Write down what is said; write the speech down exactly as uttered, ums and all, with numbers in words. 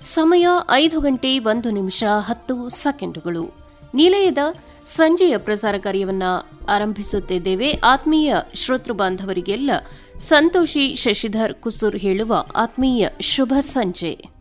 ಸಮಯ ಐದು ಗಂಟೆ ಒಂದು ನಿಮಿಷ ಹತ್ತು ಸೆಕೆಂಡುಗಳು. ನಿಲಯದ ಸಂಜೆಯ ಪ್ರಸಾರ ಕಾರ್ಯವನ್ನ ಆರಂಭಿಸುತ್ತಿದ್ದೇವೆ. ಆತ್ಮೀಯ ಶ್ರೋತೃ ಬಾಂಧವರಿಗೆಲ್ಲ ಸಂತೋಷಿ ಶಶಿಧರ್ ಕುಸೂರ್ ಹೇಳುವ ಆತ್ಮೀಯ ಶುಭ ಸಂಜೆ.